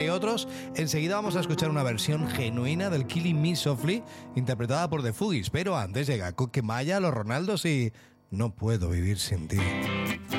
y otros, enseguida vamos a escuchar una versión genuina del Killing Me Softly interpretada por The Fugees, pero antes llega Coque Maya, Los Ronaldos y No puedo vivir sin ti.